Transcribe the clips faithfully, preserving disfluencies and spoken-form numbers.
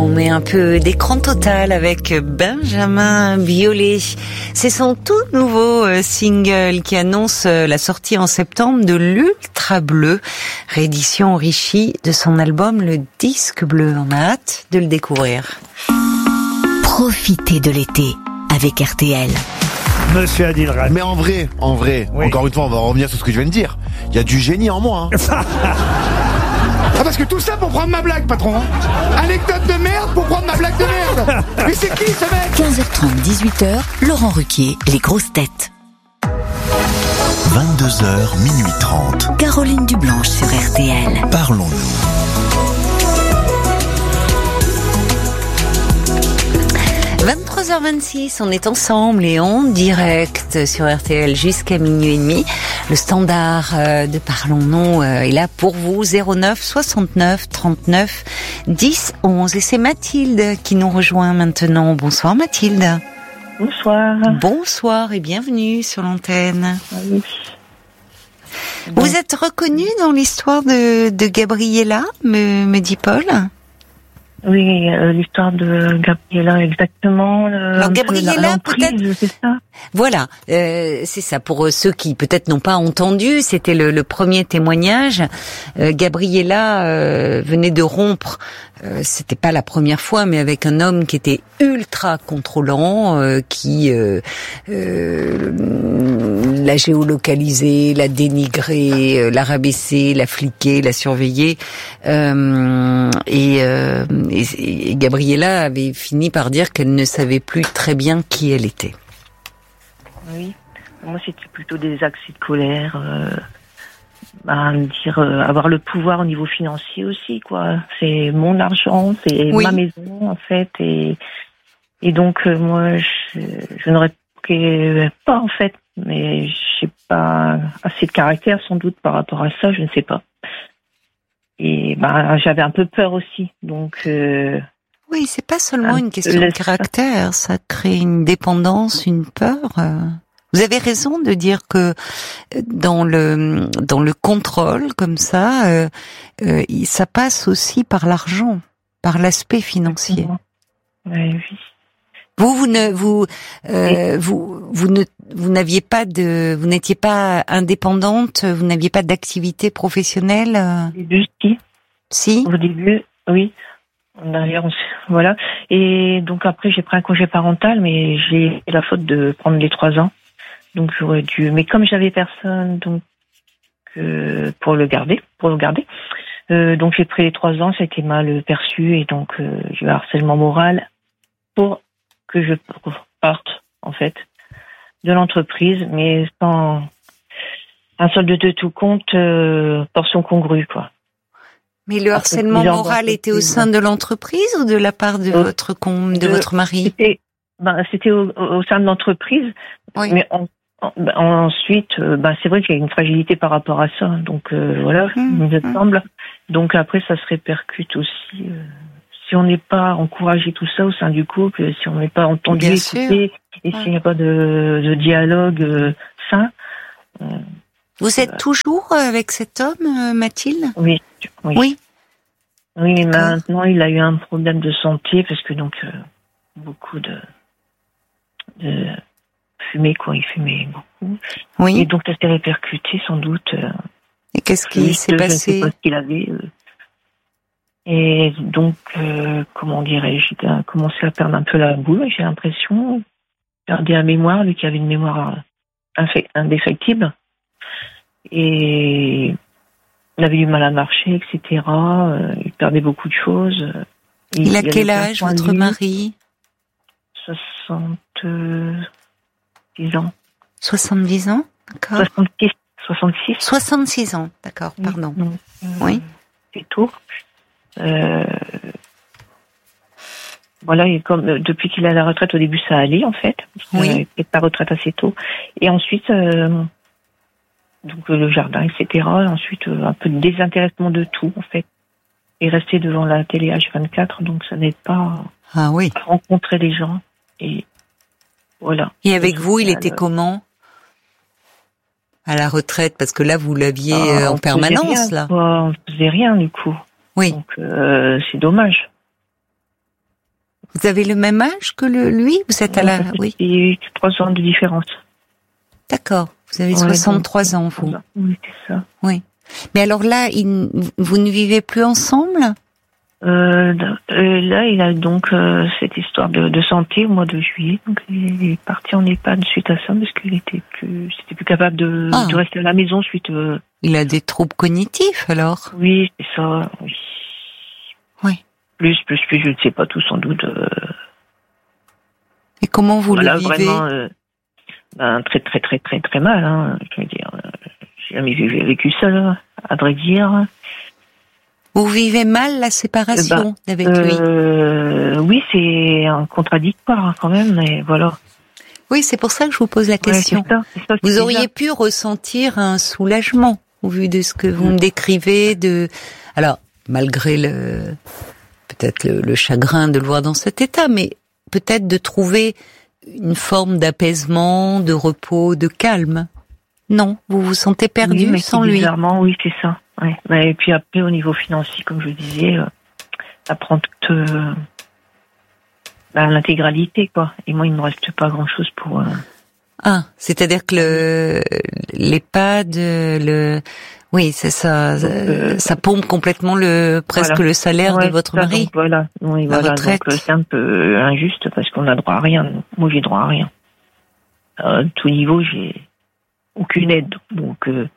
on met un peu d'écran total avec Benjamin Biolay. C'est son tout nouveau single qui annonce la sortie en septembre de l'Ultra Bleu, réédition enrichie de son album Le Disque Bleu. On a hâte de le découvrir. Profitez de l'été avec R T L. Monsieur Adilrat. Mais en vrai, en vrai, oui. Encore une fois, on va revenir sur ce que je viens de dire. Il y a du génie en moi. Hein. Ah, parce que tout ça pour prendre ma blague, patron. Anecdote de merde pour prendre ma blague de merde. Mais c'est qui ce mec? quinze heures trente, dix-huit heures, Laurent Ruquier, les grosses têtes. vingt-deux heures, minuit trente. Caroline Dublanche sur R T L. Parlons-nous. vingt-trois heures vingt-six, on est ensemble et en direct sur R T L jusqu'à minuit et demi. Le standard de Parlons-nous est là pour vous, zéro neuf soixante-neuf trente-neuf dix onze. Et c'est Mathilde qui nous rejoint maintenant. Bonsoir Mathilde. Bonsoir. Bonsoir et bienvenue sur l'antenne. Oui. Bon. Vous êtes reconnue dans l'histoire de, de Gabriella, me, me dit Paul? Oui, euh, l'histoire de Gabriella, exactement. Euh, Alors Gabriella, peut-être. C'est ça. Voilà, euh, c'est ça. Pour ceux qui peut-être n'ont pas entendu, c'était le, le premier témoignage. Euh, Gabriella euh, venait de rompre. Euh, c'était pas la première fois, mais avec un homme qui était ultra contrôlant, euh, qui euh, euh, l'a géolocalisé, l'a dénigré, euh, l'a rabaissé, l'a fliqué, l'a surveillé. Euh, et, euh, et, et Gabriella avait fini par dire qu'elle ne savait plus très bien qui elle était. Oui, moi c'était plutôt des accès de colère, euh, à me dire euh, avoir le pouvoir au niveau financier aussi, quoi. C'est mon argent, c'est oui. ma maison en fait, et et donc euh, moi je, je n'aurais pas en fait, mais j'ai pas assez de caractère sans doute par rapport à ça, je ne sais pas. Et ben j'avais un peu peur aussi, donc. Euh, Oui, c'est pas seulement une question de caractère, ça crée une dépendance, une peur. Vous avez raison de dire que dans le dans le contrôle comme ça, euh, euh, ça passe aussi par l'argent, par l'aspect financier. Oui, oui. Vous vous ne vous euh, vous vous ne vous n'aviez pas de vous n'étiez pas indépendante, vous n'aviez pas d'activité professionnelle. Au début, si. Si. Au début, oui. D'ailleurs, on sait, voilà. Et donc après, j'ai pris un congé parental, mais j'ai fait la faute de prendre les trois ans. Donc j'aurais dû. Mais comme j'avais personne, donc euh, pour le garder, pour le garder. Euh, donc j'ai pris les trois ans, ça a été mal perçu et donc euh, j'ai eu un harcèlement moral pour que je parte en fait de l'entreprise, mais sans un solde de tout compte, euh, portion congrue quoi. Mais le harcèlement moral était au sein de l'entreprise ou de la part de euh, votre com, de, de votre mari? C'était, ben, c'était au, au sein de l'entreprise, oui. Mais en, en, ben, ensuite, euh, ben, c'est vrai qu'il y a une fragilité par rapport à ça. Donc euh, voilà, mmh, il me mmh. semble. Donc après, ça se répercute aussi. Euh, si on n'est pas encouragé tout ça au sein du couple, si on n'est pas entendu, écouté, et ouais. s'il n'y a pas de, de dialogue euh, sain. Euh, Vous êtes euh, toujours avec cet homme, Mathilde? Oui. Oui. Oui. Oui, mais maintenant il a eu un problème de santé parce que donc euh, beaucoup de de fumée quoi, il fumait beaucoup. Oui. Et donc ça s'est répercuté sans doute. Euh, Et qu'est-ce qui s'est passé? Je ne sais pas ce qu'il avait. Euh, et donc euh, comment dirais-je, il a commencé à perdre un peu la boule. J'ai l'impression, perdre la mémoire, lui qui avait une mémoire infect- indéfectible. Et il avait du mal à marcher, et cetera. Euh, il perdait beaucoup de choses. Il, il a quel âge, votre mari? soixante-dix ans. soixante-dix ans, d'accord. soixante-six. soixante-six. soixante-six ans, d'accord, pardon. Donc, euh, oui. C'est tout. Euh, voilà, et comme euh, depuis qu'il est à la retraite, au début ça allait en fait. Oui. Euh, il est à la retraite assez tôt. Et ensuite... Euh, donc le jardin, et cetera. Ensuite, un peu de désintéressement de tout, en fait. Et rester devant la télé H vingt-quatre, donc ça n'aide pas ah, oui. à rencontrer les gens. Et voilà. Et avec et vous, il était comment à la retraite? Parce que là, vous l'aviez ah, en permanence, rien, là. Quoi. On ne faisait rien, du coup. Oui. Donc, euh, c'est dommage. Vous avez le même âge que le, lui? Vous êtes à la... Oui. Et trois ans de différence. D'accord. Vous avez Ouais, soixante-trois donc, ans, vous. Oui, c'est ça. Oui. Mais alors là, il, vous ne vivez plus ensemble? Euh, euh, là, il a donc euh, cette histoire de, de santé au mois de juillet. Donc, il est parti en EHPAD suite à ça parce qu'il était plus, c'était plus capable de, Ah. de rester à la maison suite. Euh... Il a des troubles cognitifs, alors? Oui, c'est ça. Oui. Oui. Plus, plus, plus, je ne sais pas tout, sans doute. Euh... Et comment vous voilà, le vivez? vraiment, euh, ben, très, très, très, très, très mal. Hein, je veux dire, euh, j'ai jamais vécu ça, à vrai dire. Vous vivez mal la séparation bah, avec euh, lui? Oui, c'est un contradictoire hein, quand même, mais voilà. Oui, c'est pour ça que je vous pose la question. Ouais, c'est ça, c'est ça, c'est vous bizarre. auriez pu ressentir un soulagement au vu de ce que vous me décrivez, de alors malgré le peut-être le, le chagrin de le voir dans cet état, mais peut-être de trouver une forme d'apaisement, de repos, de calme. Non, vous vous sentez perdu oui, mais sans lui. Bizarrement, oui, c'est ça. Ouais. Et puis après, au niveau financier, comme je disais, euh, ça prend toute euh, bah, l'intégralité, quoi. Et moi, il ne me reste pas grand-chose pour. Euh... Ah, c'est-à-dire que le l'EHPAD, le oui, c'est ça, euh, ça pompe complètement le presque voilà. le salaire ouais, de votre ça, mari. Donc, voilà, oui, La voilà. retraite. Donc c'est un peu injuste parce qu'on a droit à rien. Moi, j'ai droit à rien. À tout niveau, j'ai aucune aide. Donc. Euh...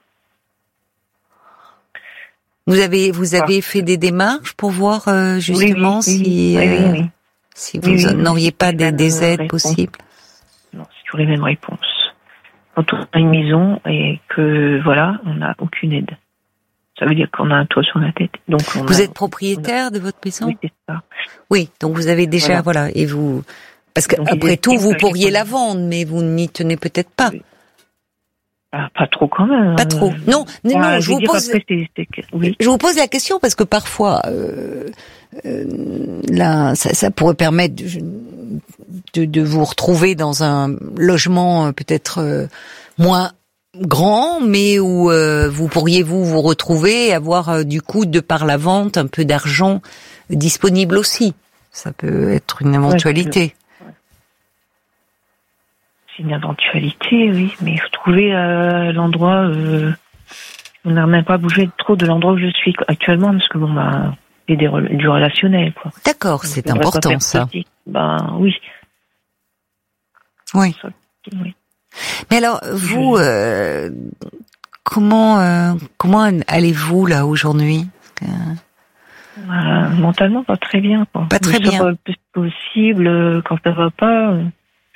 Vous avez vous avez ah. fait des démarches pour voir euh, justement oui, oui, si oui, euh, oui, oui. si vous oui, n'auriez oui, pas des, des aides réponses. possibles. Non, c'est toujours les mêmes réponses. Quand on a une maison et que voilà, on n'a aucune aide. Ça veut dire qu'on a un toit sur la tête. Donc on vous a, êtes propriétaire a... de votre maison? Oui, c'est ça. Oui, donc vous avez déjà voilà, voilà et vous parce qu'après tout vous pourriez la vendre, mais vous n'y tenez peut-être pas. Oui. Ah, pas trop quand même. Pas trop. Non, non, ah, non je, je vous pose. Après, c'est, c'est... Oui. Je vous pose la question parce que parfois, euh, euh, là, ça, ça pourrait permettre de, de, de vous retrouver dans un logement peut-être euh, moins grand, mais où euh, vous pourriez vous vous retrouver et avoir euh, du coup de par la vente un peu d'argent disponible aussi. Ça peut être une éventualité. Ouais, une éventualité, oui, mais il faut trouver euh, l'endroit. Euh, on n'a même pas bougé trop de l'endroit où je suis actuellement, parce que bon, bah, c'est des, du relationnel, quoi. D'accord, c'est important ça. Ben oui. Oui. oui. Mais alors, vous, euh, comment euh, comment allez-vous là aujourd'hui? euh, Mentalement, pas très bien, quoi. Pas très bien. Le plus possible, quand ça va pas. Euh,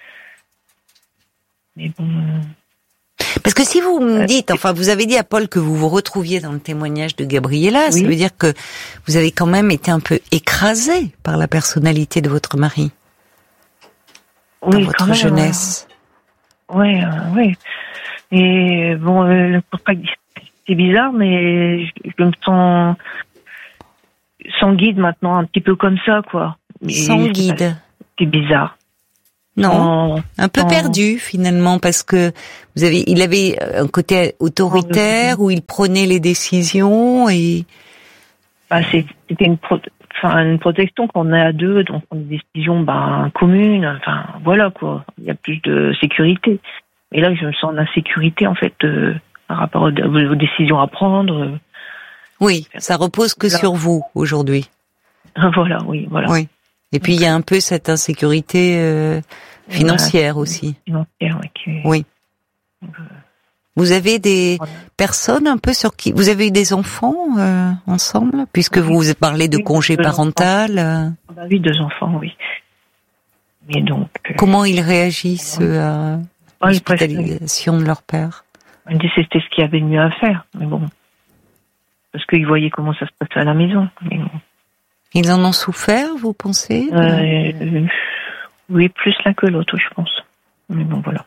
Mais bon. Parce que si vous me dites, enfin, vous avez dit à Paul que vous vous retrouviez dans le témoignage de Gabriella, oui. Ça veut dire que vous avez quand même été un peu écrasé par la personnalité de votre mari. Oui, dans votre quand même, jeunesse. Euh, oui, euh, oui. Et bon, euh, c'est bizarre, mais je, je me sens sans guide maintenant, un petit peu comme ça, quoi. Mais sans guide. C'est bizarre. Non, un peu perdu finalement parce que vous avez, il avait un côté autoritaire où il prenait les décisions et. Bah c'était une, pro... enfin, une protection qu'on a à deux, donc on a des décisions bah, communes. Enfin voilà quoi, il y a plus de sécurité. Et là je me sens en insécurité en fait euh, par rapport aux, aux décisions à prendre. Oui, ça repose que là. Sur vous aujourd'hui. Voilà, oui, voilà. Oui. Et puis, il y a un peu cette insécurité euh, financière voilà, aussi. Financière, oui. Qui... Oui. Euh... Vous avez des voilà. personnes un peu sur qui... Vous avez eu des enfants euh, ensemble, puisque oui. vous parlez de oui, congé parental euh... bah Oui, deux enfants, oui. Mais donc... Euh... Comment ils réagissent euh, à ah, l'hospitalisation de leur père? Ils disaient que c'était ce qu'il y avait de mieux à faire, mais bon. Parce qu'ils voyaient comment ça se passait à la maison, mais bon. Ils en ont souffert, vous pensez? euh, euh, Oui, plus l'un que l'autre, je pense. Mais bon, voilà.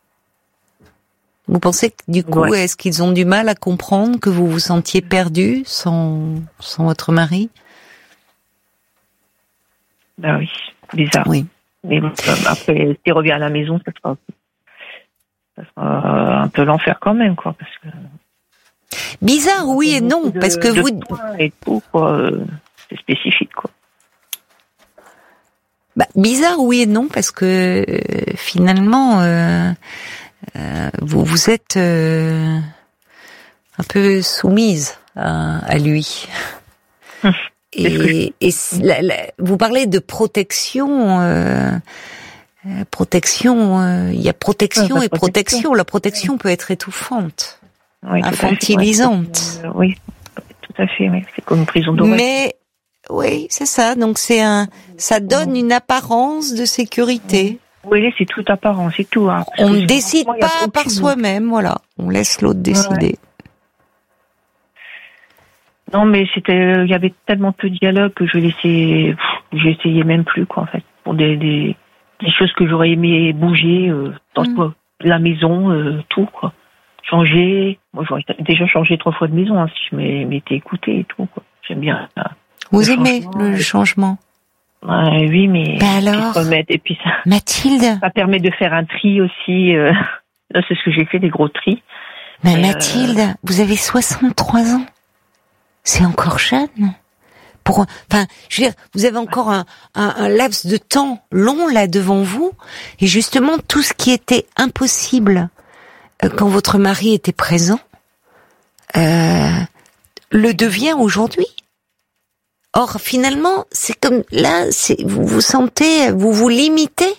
Vous pensez que, du coup, ouais. est-ce qu'ils ont du mal à comprendre que vous vous sentiez perdu sans, sans votre mari? Ben oui, bizarre. Oui. Mais bon, après, s'il revient à la maison, ça sera, ça sera un peu l'enfer quand même, quoi, parce que... Bizarre, oui et non, de, parce que de vous... Et tout, quoi... C'est spécifique, quoi. Bah, bizarre, oui et non, parce que euh, finalement, euh, euh, vous vous êtes euh, un peu soumise à, à lui. Hum, et et la, la, vous parlez de protection. Euh, euh, protection, euh, il y a protection ouais, et protection. protection. La protection peut être étouffante, oui, infantilisante. Ouais, euh, oui, tout à fait. Oui. C'est comme une prison dorée. Mais oui, c'est ça. Donc c'est un, ça donne une apparence de sécurité. Oui, c'est tout apparent, c'est tout. Hein. On ne décide moi, pas par aucune... soi-même, voilà. On laisse l'autre décider. Ouais. Non, mais c'était, il y avait tellement peu de dialogue que je laissais, j'essayais même plus, quoi, en fait, pour des, des, des choses que j'aurais aimé bouger, euh, dans mmh. la maison, euh, tout, quoi. Changer. Moi, j'aurais déjà changé trois fois de maison, hein, si je m'étais écoutée et tout, quoi. J'aime bien. Euh, Vous le aimez changement, le changement? Ouais, oui, mais. Bah alors. Et puis ça. Mathilde. Ça permet de faire un tri aussi. Euh, là, c'est ce que j'ai fait, des gros tris. Mais et Mathilde, euh... vous avez soixante-trois ans. C'est encore jeune. Pour, enfin, je veux dire, vous avez encore un, un, un laps de temps long là devant vous, et justement tout ce qui était impossible euh, quand votre mari était présent euh, le devient aujourd'hui. Or, finalement, c'est comme là, c'est, vous vous sentez, vous vous limitez.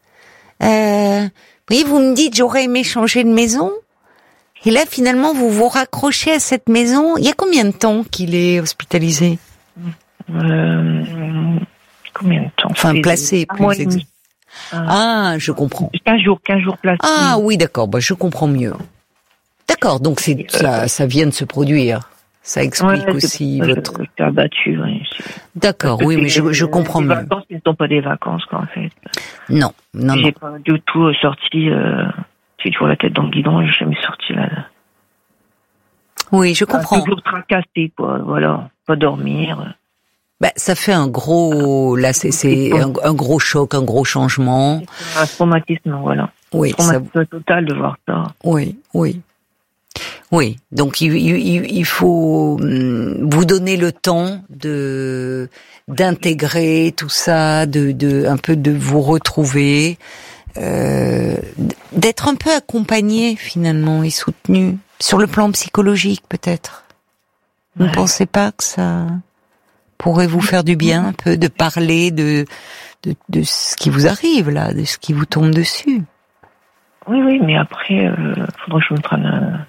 Euh, vous voyez, vous me dites, j'aurais aimé changer de maison. Et là, finalement, vous vous raccrochez à cette maison. Il y a combien de temps qu'il est hospitalisé? euh, Combien de temps? Enfin, placé, plus exact. Ah, je comprends. quinze jours, quinze jours placé. Ah oui, d'accord, bah, je comprends mieux. D'accord, donc c'est, ça, ça vient de se produire. Ça explique ouais, aussi c'est, votre... Je suis abattu, oui. D'accord, oui, mais je, je comprends les mieux. Les vacances, ce ne sont pas des vacances, quoi, en fait. Non, non, J'ai non. pas du tout sorti... Euh... J'ai toujours la tête dans le guidon et je jamais sorti là. Oui, je comprends. Toujours tracassé, quoi. Voilà, pas dormir. Bah, ça fait un gros, là, c'est, c'est un, un gros choc, un gros changement. C'est un traumatisme, voilà. Oui, un traumatisme ça... total de voir ça. Oui, oui. Oui, donc il, il, il faut vous donner le temps de d'intégrer tout ça, de, de un peu de vous retrouver. Euh, d'être un peu accompagné finalement et soutenu sur le plan psychologique peut-être. Vous ne ouais. pensez pas que ça pourrait vous faire du bien un peu de parler de, de de ce qui vous arrive là, de ce qui vous tombe dessus? Oui, oui, mais après, euh, faudrait que je me prenne un...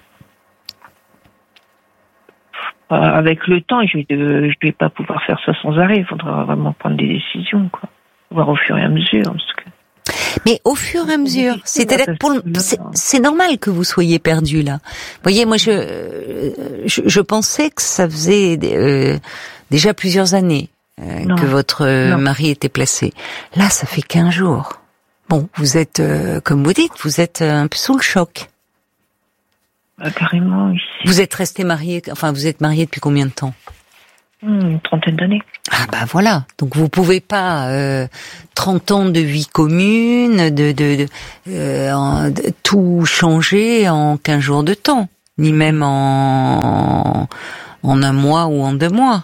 avec le temps. Je vais, de... je vais pas pouvoir faire ça sans arrêt. Il faudra vraiment prendre des décisions, quoi. Voir au fur et à mesure, parce que. Mais au fur et à mesure, c'est-à-dire pour le, c'est, c'est normal que vous soyez perdu là. Vous voyez, moi je, je je pensais que ça faisait euh, déjà plusieurs années euh, que votre euh, mari était placé. Là, ça fait quinze jours. Bon, vous êtes, euh, comme vous dites, vous êtes un peu sous le choc. Bah, carrément. Ici. Vous êtes resté marié, enfin vous êtes marié depuis combien de temps? Une trentaine d'années. Ah bah voilà, donc vous pouvez pas euh, trente ans de vie commune, de, de, de, euh, en, de tout changer en quinze jours de temps, ni même en en un mois ou en deux mois.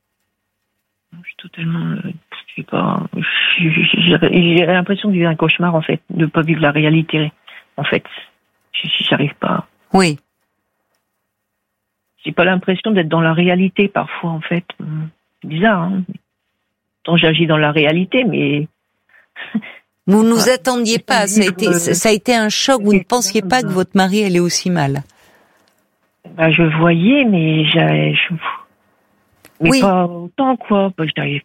Je suis totalement, je sais pas, j'ai, j'ai l'impression de vivre un cauchemar en fait, de pas vivre la réalité en fait. J'arrive pas. Oui. J'ai pas l'impression d'être dans la réalité parfois en fait. C'est bizarre, hein. Tant j'agis dans la réalité, mais vous ne nous attendiez pas. Ça a été, ça a été un choc. Vous ne pensiez pas que votre mari allait aussi mal. Bah, je voyais, mais j'avais, je... mais oui. Pas autant quoi. Bah, j'arrivais.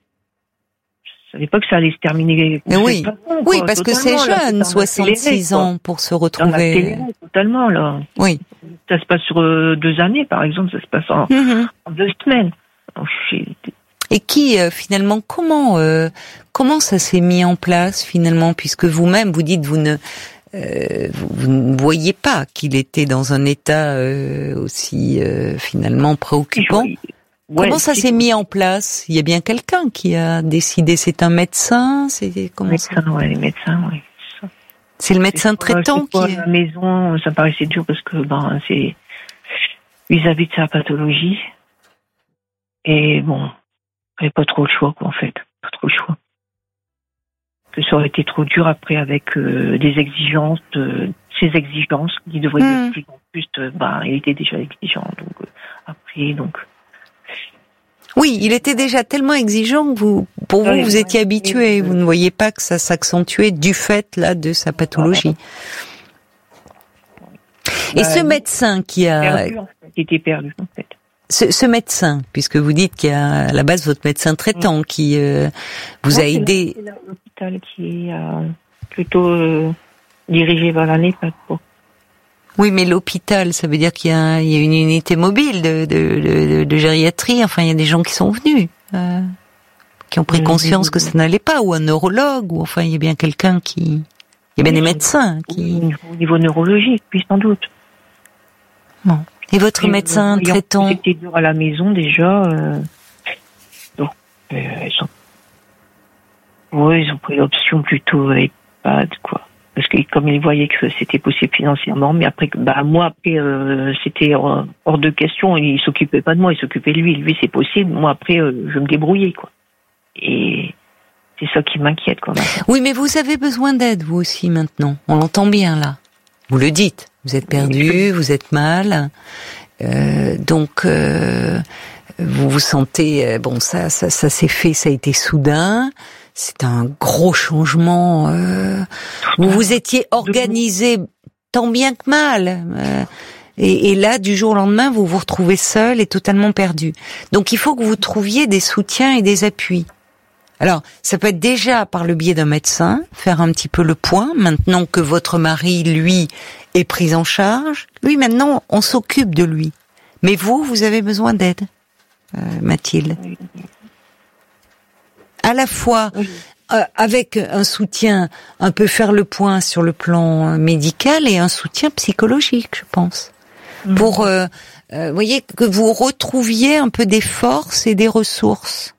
Je savais pas que ça allait se terminer. Mais oui, façon, oui, quoi, parce que c'est jeune, là, soixante-six ans pour se retrouver. Télé, totalement là. Oui. Ça se passe sur deux années, par exemple. Ça se passe en, mm-hmm. en deux semaines. Donc, et qui euh, finalement, comment euh, comment ça s'est mis en place finalement, puisque vous-même vous dites vous ne euh, vous, vous ne voyez pas qu'il était dans un état euh, aussi euh, finalement préoccupant. Ouais, comment ça s'est mis en place? Il y a bien quelqu'un qui a décidé. C'est un médecin, c'est comment médecin, ça ouais, les médecins, oui. C'est le médecin traitant qui. À est... la maison, ça me paraissait dur parce que ben c'est vis-à-vis de sa pathologie. Et bon, j'avais pas trop le choix, quoi, en fait. Pas trop le choix. que ça aurait été trop dur après avec euh, des exigences, euh, ces exigences qui devraient Mmh. être de plus en plus. Euh, bah, il était déjà exigeant, donc euh, après, donc. Oui, il était déjà tellement exigeant que vous, pour vous, Ouais, vous étiez ouais, habitué. ouais. Vous ne voyez pas que ça s'accentuait du fait là de sa pathologie. Et Bah, ce médecin qui a, Perdu, en fait. Il était perdu, en fait. ce, ce médecin, puisque vous dites qu'il y a à la base votre médecin traitant qui euh, vous Non, a c'est aidé. là- c'est l'hôpital qui est euh, plutôt euh, dirigé vers la NEPAD, quoi. Oui, mais l'hôpital, ça veut dire qu'il y a, il y a une unité mobile de, de, de, de gériatrie. Enfin, il y a des gens qui sont venus, euh, qui ont pris Mmh, conscience mmh, que ça n'allait pas, ou un neurologue, ou enfin, il y a bien quelqu'un qui, il y a bien des médecins Au qui. niveau, au niveau neurologique, puis sans doute. Bon. Et votre Et, euh, médecin voyant traitant, que c'était dur à la maison déjà. Euh, donc, euh, ils ont, ouais, ils ont pris l'option plutôt EHPAD, quoi. Parce que comme ils voyaient que c'était possible financièrement, mais après, bah moi après, euh, c'était hors, hors de question. Il s'occupait pas de moi, il s'occupait de lui. Lui, c'est possible. Moi après, euh, je me débrouillais, quoi. Et c'est ça qui m'inquiète, quoi. Maintenant. oui, mais vous avez besoin d'aide, vous aussi, maintenant. On l'entend bien, là. Vous le dites. Vous êtes perdu, vous êtes mal. Euh, donc, euh, vous vous sentez... euh, Bon, ça, ça, ça s'est fait, ça a été soudain. C'est un gros changement. Euh, vous vous étiez organisé tant bien que mal. Euh, et, et là, du jour au lendemain, vous vous retrouvez seul et totalement perdu. Donc, il faut que vous trouviez des soutiens et des appuis. Alors, ça peut être déjà par le biais d'un médecin, faire un petit peu le point, maintenant que votre mari, lui, est pris en charge. Lui, maintenant, on s'occupe de lui. Mais vous, vous avez besoin d'aide, euh, Mathilde. À la fois, euh, avec un soutien, un peu faire le point sur le plan médical et un soutien psychologique, je pense. Mmh. Pour, euh, euh, voyez, que vous retrouviez un peu des forces et des ressources.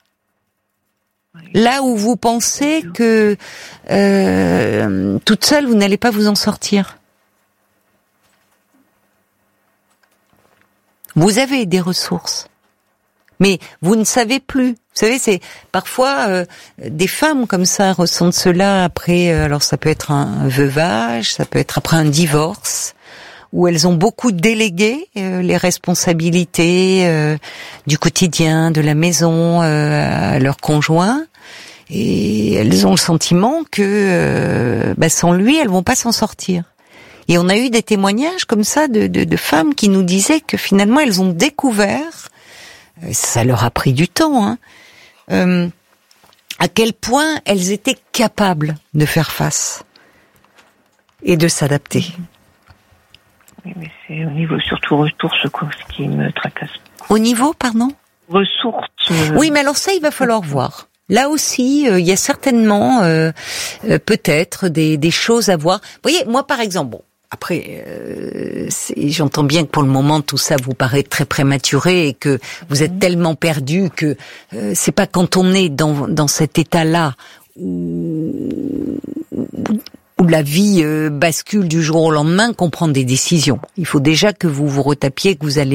Là où vous pensez que euh, toute seule, vous n'allez pas vous en sortir. Vous avez des ressources, mais vous ne savez plus. Vous savez, c'est parfois euh, des femmes comme ça ressentent cela après. Euh, alors ça peut être un veuvage, ça peut être après un divorce, où elles ont beaucoup délégué euh, les responsabilités euh, du quotidien, de la maison euh, à leur conjoint. Et elles ont le sentiment que euh, bah, sans lui, elles vont pas s'en sortir. Et on a eu des témoignages comme ça de, de, de femmes qui nous disaient que finalement elles ont découvert, ça leur a pris du temps, hein, euh, à quel point elles étaient capables de faire face et de s'adapter. Oui, mais c'est au niveau surtout ressources, quoi, ce qui me tracasse. Au niveau, pardon ? Ressources. Euh... Oui, mais alors ça, il va falloir voir. Là aussi, euh, il y a certainement euh, euh, peut-être des, des choses à voir. Vous voyez, moi par exemple, bon, après, euh, j'entends bien que pour le moment tout ça vous paraît très prématuré et que vous êtes tellement perdu que euh, c'est pas quand on est dans dans cet état-là où, où la vie euh, bascule du jour au lendemain qu'on prend des décisions. Il faut déjà que vous vous retapiez, que vous allez